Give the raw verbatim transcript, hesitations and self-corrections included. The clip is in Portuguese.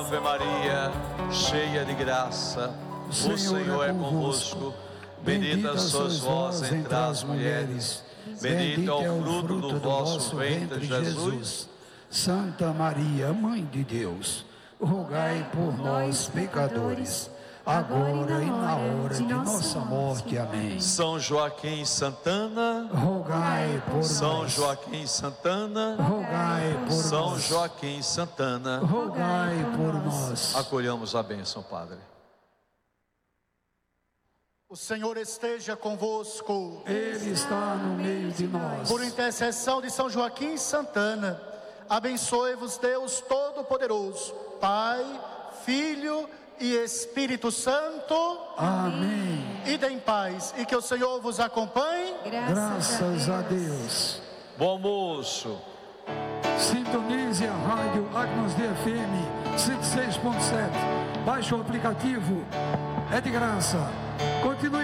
Ave Maria, cheia de graça, o Senhor é convosco. Bendita sois vós entre as mulheres, bendito é o fruto do vosso ventre, Jesus. Santa Maria, Mãe de Deus, rogai por nós, pecadores, agora e na hora de nossa morte. Amém. São Joaquim Santana, rogai por nós. São Joaquim Santana, rogai por nós. São Joaquim Santana, rogai por nós. Acolhamos a bênção, Padre. O Senhor esteja convosco. Ele está no meio de nós. Por intercessão de São Joaquim Santana, abençoe-vos Deus Todo-Poderoso, Pai, Filho e Espírito Santo. Amém. Idem em paz e que o Senhor vos acompanhe. Graças a Deus. Bom almoço. Sintonize a rádio Agnus Dei F M cento e seis ponto sete. Baixe o aplicativo. É de graça. Continue